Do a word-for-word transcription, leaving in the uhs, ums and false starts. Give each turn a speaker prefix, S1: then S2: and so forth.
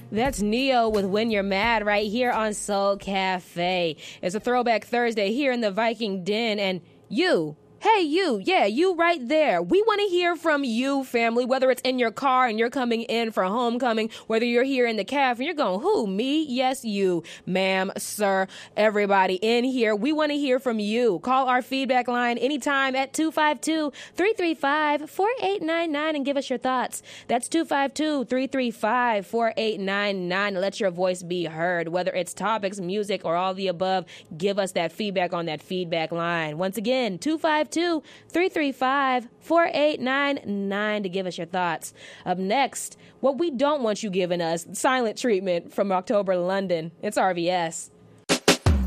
S1: That's Neo with When You're Mad right here on Soul Cafe. It's a Throwback Thursday here in the Viking Den, and you, hey you, yeah, you right there. We want to hear from you, family, whether it's in your car and you're coming in for homecoming, whether you're here in the caf and you're going, who, me? Yes, you, ma'am, sir, everybody in here. We want to hear from you. Call our feedback line anytime at two five two, three three five, four eight nine nine and give us your thoughts. That's two five two, three three five, four eight nine nine. Let your voice be heard. Whether it's topics, music, or all the above, give us that feedback on that feedback line. Once again, two five two, three three five, four eight nine nine to give us your thoughts. Up next, what we don't want you giving us, silent treatment from October London. It's R V S.